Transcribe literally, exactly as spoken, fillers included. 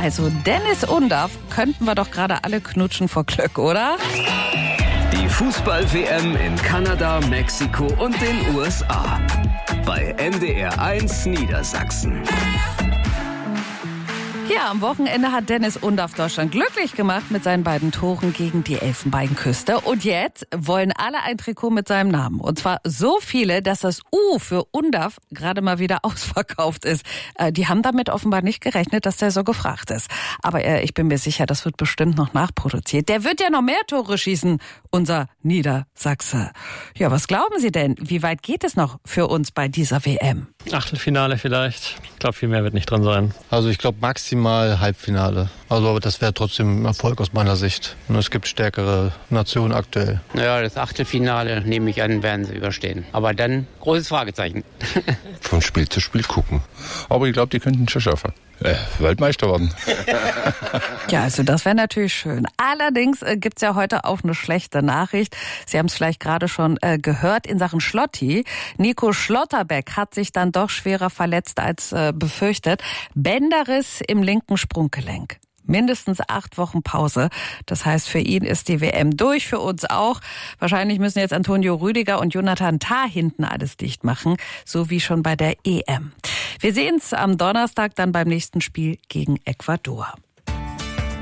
Also Dennis Undaff könnten wir doch gerade alle knutschen vor Glück, oder? Die Fußball-W M in Kanada, Mexiko und den U S A. Bei N D R eins Niedersachsen. Ja, am Wochenende hat Dennis Undaff Deutschland glücklich gemacht mit seinen beiden Toren gegen die Elfenbeinküste. Und jetzt wollen alle ein Trikot mit seinem Namen. Und zwar so viele, dass das U für Undaff gerade mal wieder ausverkauft ist. Äh, die haben damit offenbar nicht gerechnet, dass der so gefragt ist. Aber äh, ich bin mir sicher, das wird bestimmt noch nachproduziert. Der wird ja noch mehr Tore schießen, unser Niedersachse. Ja, was glauben Sie denn? Wie weit geht es noch für uns bei dieser W M? Achtelfinale vielleicht. Ich glaube, viel mehr wird nicht drin sein. Also ich glaube maximal Halbfinale. Also aber das wäre trotzdem ein Erfolg aus meiner Sicht. Und es gibt stärkere Nationen aktuell. Naja, das Achtelfinale, nehme ich an, werden sie überstehen. Aber dann großes Fragezeichen. Von Spiel zu Spiel gucken. Aber ich glaube, die könnten schon schaffen. Äh, Weltmeister werden. Ja, also das wäre natürlich schön. Allerdings äh, gibt's ja heute auch eine schlechte Nachricht. Sie haben es vielleicht gerade schon äh, gehört in Sachen Schlotti. Nico Schlotterbeck hat sich dann doch schwerer verletzt als äh, befürchtet. Bänderriss im linken Sprunggelenk. Mindestens acht Wochen Pause. Das heißt, für ihn ist die W M durch, für uns auch. Wahrscheinlich müssen jetzt Antonio Rüdiger und Jonathan Tah hinten alles dicht machen, so wie schon bei der E M. Wir sehen's am Donnerstag dann beim nächsten Spiel gegen Ecuador.